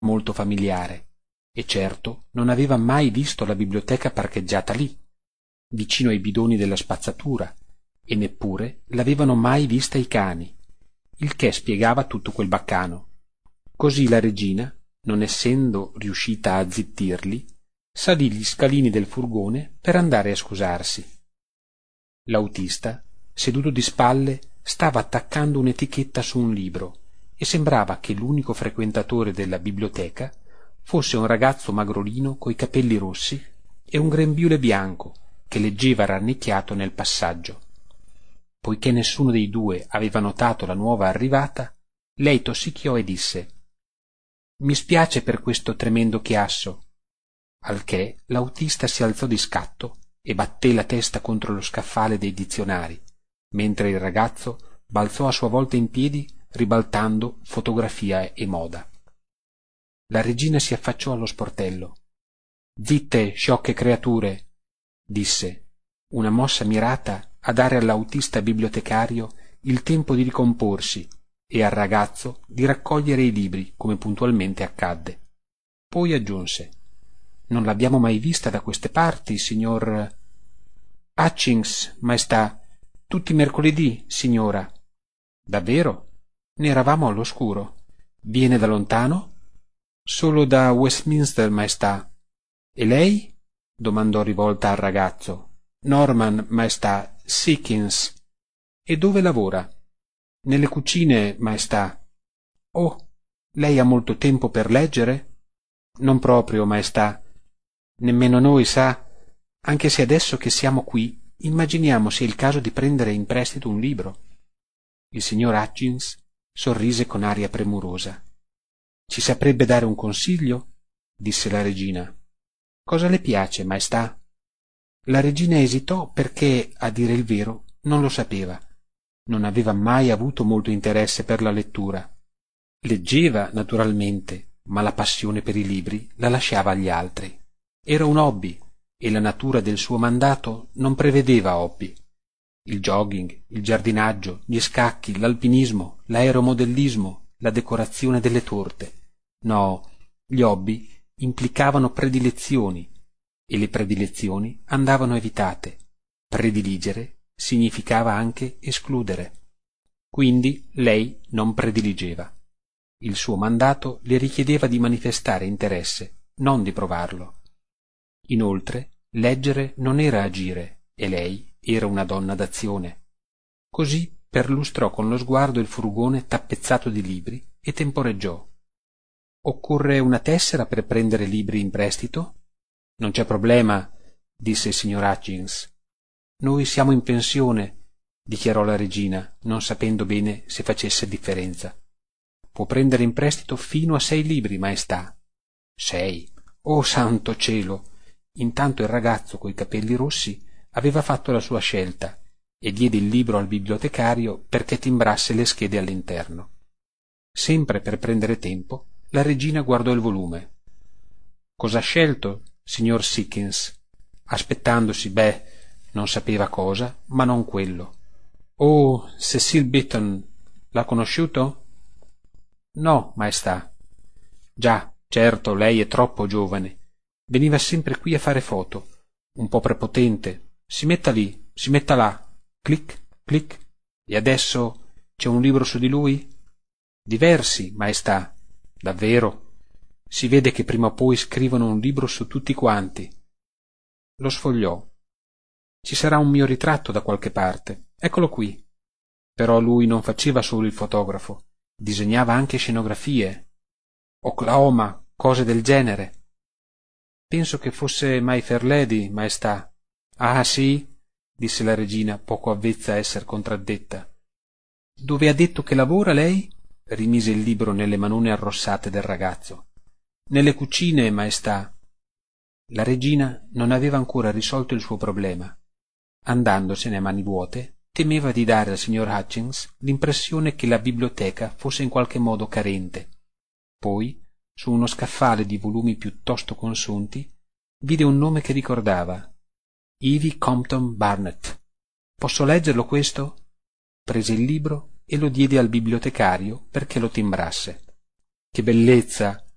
molto familiare, e certo non aveva mai visto la biblioteca parcheggiata lì, vicino ai bidoni della spazzatura, e neppure l'avevano mai vista i cani, il che spiegava tutto quel baccano. Così la regina, non essendo riuscita a zittirli, salì gli scalini del furgone per andare a scusarsi. L'autista, seduto di spalle, stava attaccando un'etichetta su un libro e sembrava che l'unico frequentatore della biblioteca fosse un ragazzo magrolino coi capelli rossi e un grembiule bianco che leggeva rannicchiato nel passaggio. Poiché nessuno dei due aveva notato la nuova arrivata, lei tossicchiò e disse: «Mi spiace per questo tremendo chiasso», al che l'autista si alzò di scatto e batté la testa contro lo scaffale dei dizionari, mentre il ragazzo balzò a sua volta in piedi ribaltando fotografia e moda. La regina si affacciò allo sportello. «Zitte, sciocche creature», disse, una mossa mirata a dare all'autista bibliotecario il tempo di ricomporsi e al ragazzo di raccogliere i libri come puntualmente accadde. Poi aggiunse: «Non l'abbiamo mai vista da queste parti, signor Hutchings, maestà, tutti i mercoledì, signora». «Davvero? Ne eravamo all'oscuro. Viene da lontano?» «Solo da Westminster, maestà». «E lei?» domandò rivolta al ragazzo. «Norman, maestà, Sickins». «E dove lavora?» «Nelle cucine, maestà». «Oh, lei ha molto tempo per leggere?» «Non proprio, maestà. Nemmeno noi, sa, anche se adesso che siamo qui immaginiamo sia il caso di prendere in prestito un libro». Il signor Hutchins sorrise con aria premurosa. «Ci saprebbe dare un consiglio?» disse la regina. «Cosa le piace, maestà?» La regina esitò perché, a dire il vero, non lo sapeva. Non aveva mai avuto molto interesse per la lettura. Leggeva, naturalmente, ma la passione per i libri la lasciava agli altri. Era un hobby, e la natura del suo mandato non prevedeva hobby. Il jogging, il giardinaggio, gli scacchi, l'alpinismo, l'aeromodellismo, la decorazione delle torte. No, gli hobby implicavano predilezioni, e le predilezioni andavano evitate. Prediligere significava anche escludere. Quindi lei non prediligeva. Il suo mandato le richiedeva di manifestare interesse, non di provarlo. Inoltre, leggere non era agire, e lei era una donna d'azione. Così perlustrò con lo sguardo il furgone tappezzato di libri e temporeggiò. «Occorre una tessera per prendere libri in prestito?» «Non c'è problema», disse il signor Hutchins. «Noi siamo in pensione», dichiarò la regina, non sapendo bene se facesse differenza. «Può prendere in prestito fino a 6 libri, maestà». 6? Oh, santo cielo! Intanto il ragazzo coi capelli rossi aveva fatto la sua scelta e diede il libro al bibliotecario perché timbrasse le schede all'interno. Sempre per prendere tempo, la regina guardò il volume. «Cosa ha scelto, signor Sickins?» Aspettandosi, non sapeva cosa, ma non quello. «Oh, Cecil Beaton, l'ha conosciuto?» «No, maestà». «Già, certo, lei è troppo giovane. Veniva sempre qui a fare foto. Un po' prepotente. Si metta lì, si metta là. Clic, clic. E adesso c'è un libro su di lui?» «Diversi, maestà». «Davvero? Si vede che prima o poi scrivono un libro su tutti quanti». Lo sfogliò. «Ci sarà un mio ritratto da qualche parte. Eccolo qui». Però lui non faceva solo il fotografo, disegnava anche scenografie. Oklahoma, cose del genere. «Penso che fosse My Fair Lady, maestà». «Ah, sì?» disse la regina, poco avvezza a esser contraddetta. «Dove ha detto che lavora lei?» rimise il libro nelle manone arrossate del ragazzo. «Nelle cucine, maestà». La regina non aveva ancora risolto il suo problema. Andandosene a mani vuote, temeva di dare al signor Hutchins l'impressione che la biblioteca fosse in qualche modo carente. Poi, su uno scaffale di volumi piuttosto consunti, vide un nome che ricordava: Evie Compton Barnett. «Posso leggerlo questo?» Prese il libro e lo diede al bibliotecario perché lo timbrasse. «Che bellezza!»